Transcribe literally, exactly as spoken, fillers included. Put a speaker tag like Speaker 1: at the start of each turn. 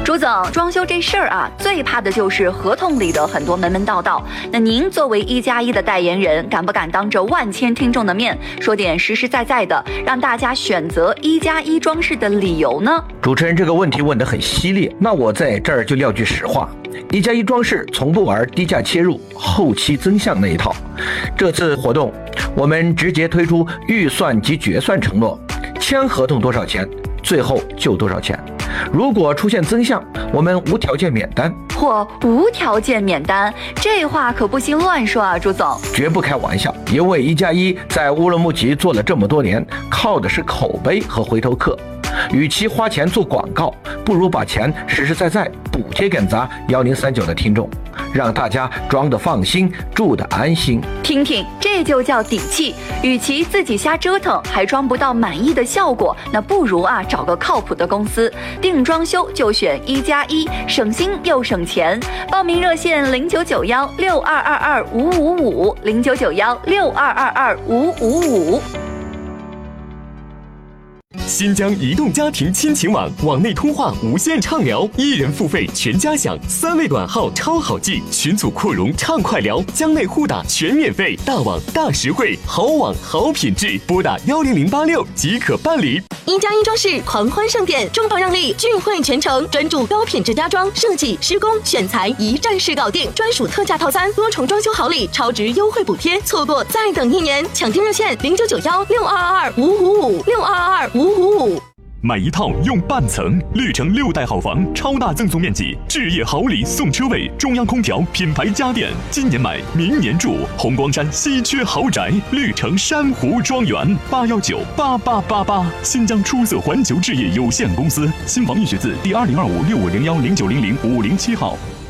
Speaker 1: 朱总，装修这事儿啊，最怕的就是合同里的很多门门道道。那您作为一加一的代言人，敢不敢当着万千听众的面说点实实在在的，让大家选择一加一装饰的理由呢？
Speaker 2: 主持人这个问题问得很犀利，那我在这儿就撂句实话，一加一装饰从不玩低价切入、后期增项那一套。这次活动，我们直接推出预算及决算承诺，签合同多少钱，最后就多少钱。如果出现增项，我们无条件免单。
Speaker 1: 或无条件免单，这话可不行乱说啊，朱总。
Speaker 2: 绝不开玩笑，因为一加一在乌鲁木齐做了这么多年，靠的是口碑和回头客。与其花钱做广告，不如把钱实实在在补贴给咱幺零三九的听众，让大家装得放心，住得安心。
Speaker 1: 听听，这就叫底气。与其自己瞎折腾，还装不到满意的效果，那不如啊找个靠谱的公司，定装修就选一加一，省心又省钱。报名热线零九九幺六二二二五五五零九九幺六二二二五五五。
Speaker 3: 新疆移动家庭亲情网网内通话无限畅聊，一人付费全家享，三位短号超好记，群组扩容畅快聊，疆内互打全免费，大网大实惠，好网好品质，拨打幺零零八六即可办理。
Speaker 4: 一加一装饰狂欢盛典，重磅让利，聚会全程，专注高品质家装设计、施工、选材，一站式搞定，专属特价套餐，多重装修好礼，超值优惠补贴，错过再等一年，抢订热线零九九幺六二二二五五五六二二二五五五。
Speaker 3: 买一套用半层，绿城六代好房，超大赠送面积，置业好礼送车位，中央空调，品牌家电，今年买，明年住，红光山稀缺豪宅，绿城珊瑚庄园，八幺九八八八八，新疆出色环球置业有限公司，新房预选字第二零二五六五零幺零九零零五零七号。